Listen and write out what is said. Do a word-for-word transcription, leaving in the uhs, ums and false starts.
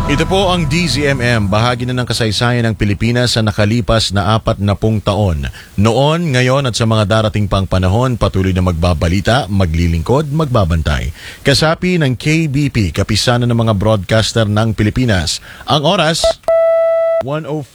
Ito po ang D Z M M, bahagi na ng kasaysayan ng Pilipinas sa nakalipas na apat na pung taon. Noon, ngayon at sa mga darating pang panahon, patuloy na magbabalita, maglilingkod, magbabantay. Kasapi ng K B P, kapisanan ng mga broadcaster ng Pilipinas. Ang oras, one oh